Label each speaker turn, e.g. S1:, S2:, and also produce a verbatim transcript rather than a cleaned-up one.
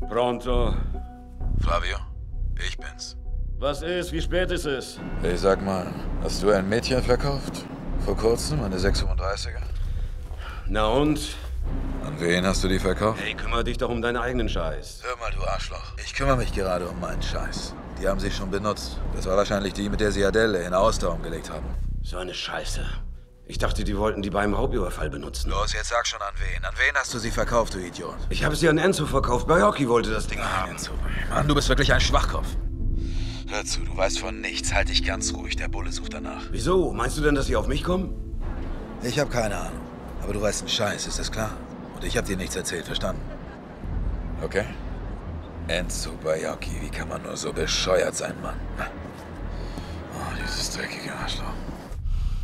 S1: Pronto.
S2: Flavio, ich bin's.
S1: Was ist? Wie spät ist es?
S2: Ich sag mal, hast du ein Mädchen verkauft? Vor kurzem, eine sechs fünfunddreißiger?
S1: Na und?
S2: An wen hast du die verkauft?
S1: Hey, kümmere dich doch um deinen eigenen Scheiß.
S2: Hör mal, du Arschloch. Ich kümmere mich gerade um meinen Scheiß. Die haben sie schon benutzt. Das war wahrscheinlich die, mit der sie Adele in Auster umgelegt haben.
S1: So eine Scheiße. Ich dachte, die wollten die beim Hauptüberfall benutzen.
S2: Los, jetzt sag schon an wen. An wen hast du sie verkauft, du Idiot?
S1: Ich habe sie an Enzo verkauft. Baiocchi wollte das Ding haben.
S2: Enzo. Mann, du bist wirklich ein Schwachkopf. Hör zu, du weißt von nichts. Halt dich ganz ruhig. Der Bulle sucht danach.
S1: Wieso? Meinst du denn, dass sie auf mich kommen?
S2: Ich habe keine Ahnung. Aber du weißt einen Scheiß, ist das klar? Und ich habe dir nichts erzählt, verstanden? Okay? Enzo Baiocchi, wie kann man nur so bescheuert sein, Mann? Oh, dieses dreckige Arschloch.